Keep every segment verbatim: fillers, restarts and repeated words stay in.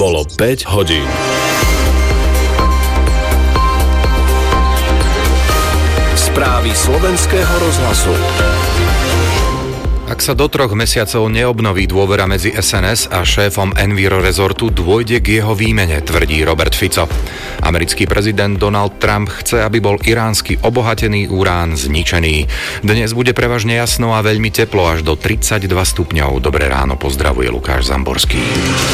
Bolo päť hodín. Správy slovenského rozhlasu. Ak sa do troch mesiacov neobnoví dôvera medzi es en es a šéfom Enviro Resortu, dôjde k jeho výmene, tvrdí Robert Fico. Americký prezident Donald Trump chce, aby bol iránsky obohatený urán zničený. Dnes bude prevažne jasno a veľmi teplo, až do tridsaťdva stupňov. Dobré ráno, pozdravuje Lukáš Zamborský.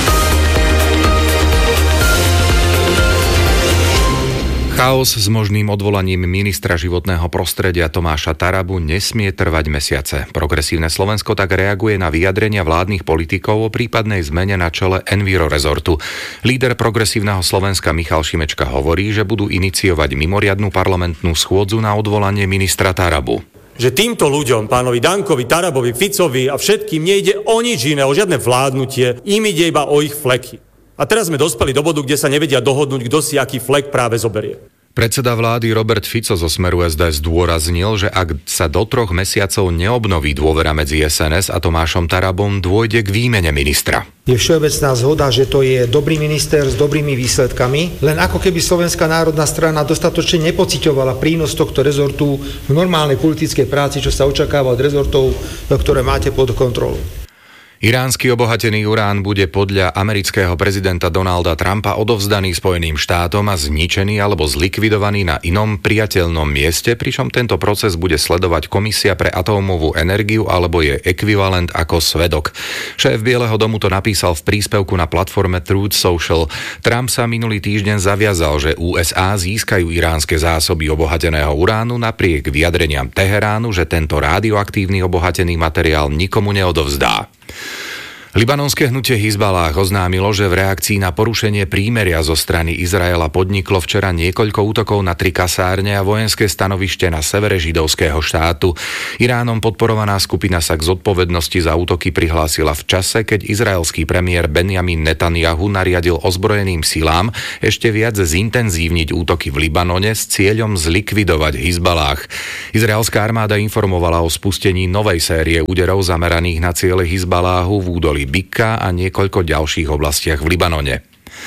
Chaos s možným odvolaním ministra životného prostredia Tomáša Tarabu nesmie trvať mesiace. Progresívne Slovensko tak reaguje na vyjadrenia vládnych politikov o prípadnej zmene na čele Enviro Resortu. Líder Progresívneho Slovenska Michal Šimečka hovorí, že budú iniciovať mimoriadnu parlamentnú schôdzu na odvolanie ministra Tarabu. Že týmto ľuďom, pánovi Dankovi, Tarabovi, Ficovi a všetkým nejde o nič iné, o žiadne vládnutie, im ide iba o ich fleky. A teraz sme dospeli do bodu, kde sa nevedia dohodnúť, kto si aký flek práve zoberie. Predseda vlády Robert Fico zo Smeru es dé zdôraznil, že ak sa do troch mesiacov neobnoví dôvera medzi es en es a Tomášom Tarabom, dôjde k výmene ministra. Je všeobecná zhoda, že to je dobrý minister s dobrými výsledkami, len ako keby Slovenská národná strana dostatočne nepociťovala prínos tohto rezortu v normálnej politickej práci, čo sa očakáva od rezortov, ktoré máte pod kontrolou. Iránsky obohatený urán bude podľa amerického prezidenta Donalda Trumpa odovzdaný Spojeným štátom a zničený alebo zlikvidovaný na inom priateľnom mieste, pričom tento proces bude sledovať Komisia pre atómovú energiu alebo je ekvivalent ako svedok. Šéf Bieleho domu to napísal v príspevku na platforme Truth Social. Trump sa minulý týždeň zaviazal, že ú es á získajú iránske zásoby obohateného uránu napriek vyjadreniam Teheránu, že tento radioaktívny obohatený materiál nikomu neodovzdá. Libanonské hnutie Hizballáh oznámilo, že v reakcii na porušenie prímeria zo strany Izraela podniklo včera niekoľko útokov na tri kasárne a vojenské stanovište na severe židovského štátu. Iránom podporovaná skupina sa k zodpovednosti za útoky prihlásila v čase, keď izraelský premiér Benjamin Netanjahu nariadil ozbrojeným silám ešte viac zintenzívniť útoky v Libanone s cieľom zlikvidovať Hizballáh. Izraelská armáda informovala o spustení novej série úderov zameraných na ciele Hizballáhu v údolí Bika a niekoľko ďalších oblastiach v Libanone.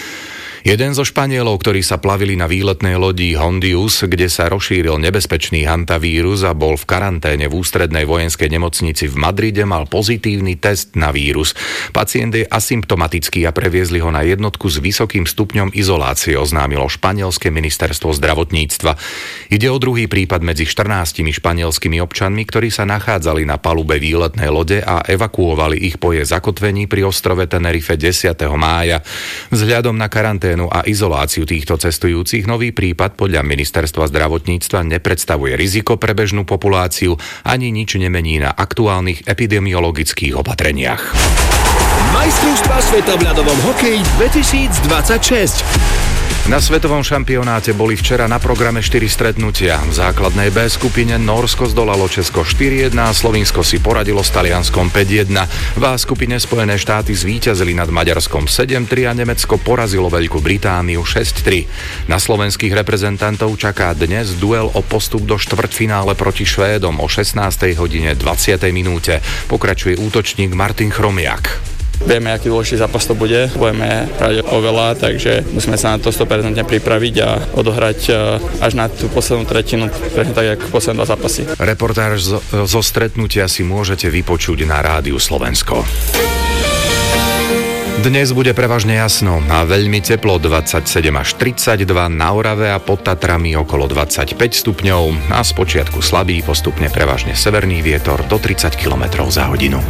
Jeden zo Španielov, ktorí sa plavili na výletnej lodi Hondius, kde sa rozšíril nebezpečný hantavírus a bol v karanténe v ústrednej vojenskej nemocnici v Madride, mal pozitívny test na vírus. Pacient je asymptomatický a previezli ho na jednotku s vysokým stupňom izolácie, oznámilo španielske ministerstvo zdravotníctva. Ide o druhý prípad medzi štrnástimi španielskými občanmi, ktorí sa nachádzali na palube výletnej lode a evakuovali ich po jej zakotvení pri ostrove Tenerife desiateho mája. Vzhľadom na karanténu a izoláciu týchto cestujúcich nový prípad podľa ministerstva zdravotníctva nepredstavuje riziko pre bežnú populáciu ani nič nemení na aktuálnych epidemiologických opatreniach. Majstrovstvá sveta v ľadovom hokeji dvetisícdvadsaťšesť. Na svetovom šampionáte boli včera na programe štyri stretnutia. V základnej B skupine Nórsko zdolalo Česko štyri jedna a Slovinsko si poradilo s Talianskom päť jedna. V A skupine Spojené štáty zvíťazili nad Maďarskom sedem tri a Nemecko porazilo Veľkú Britániu šesť tri. Na slovenských reprezentantov čaká dnes duel o postup do štvrťfinále proti Švédom o šestnástej hodine dvadsiatej minúte. Pokračuje útočník Martin Chromiak. Vieme, aký dôležitý zápas to bude, budeme hrať oveľa, takže musíme sa na to sto percent pripraviť a odohrať až na tú poslednú tretinu, presne tak, ako posledné dva zápasy. Reportáž zo, zo stretnutia si môžete vypočuť na Rádiu Slovensko. Dnes bude prevažne jasno a veľmi teplo, dvadsaťsedem až tridsaťdva, na Orave a pod Tatrami okolo dvadsaťpäť stupňov a spočiatku slabý, postupne prevažne severný vietor do tridsať kilometrov za hodinu.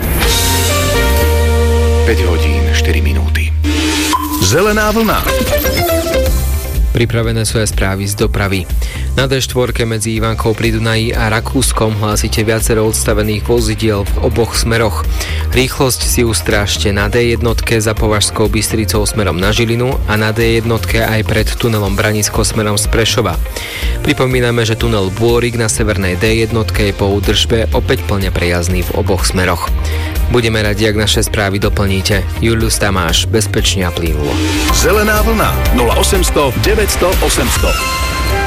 päť hodín štyri minúty. Zelená vlna. Pripravené sú aj správy z dopravy. Na dé štyri medzi Ivankou pri Dunaji a Rakúskom hlásite viacero odstavených vozidiel v oboch smeroch. Rýchlosť si ustrážte na dé jedna za Považskou Bystricou smerom na Žilinu a na dé jedna aj pred tunelom Branisko smerom z Prešova. Pripomíname, že tunel Bôrik na severnej dé jedna je po údržbe opäť plne prejazdný v oboch smeroch. Budeme radi, ak naše správy doplníte. Julius Tamáš, bezpečne a plynulo. Zelená vlna nula osemsto deväťsto osemsto.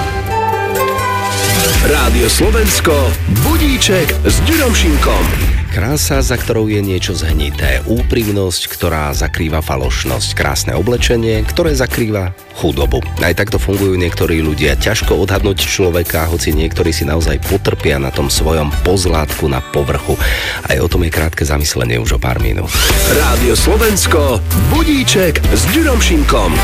Rádio Slovensko, budíček s Ďurom Šimkom. Krása, za ktorou je niečo zhnité. Úprimnosť, ktorá zakrýva falošnosť. Krásne oblečenie, ktoré zakrýva chudobu. Aj takto fungujú niektorí ľudia. Ťažko odhadnúť človeka, hoci niektorí si naozaj potrpia na tom svojom pozlátku na povrchu. Aj o tom je krátke zamyslenie už o pár minút. Rádio Slovensko, budíček s Ďurom Šimkom.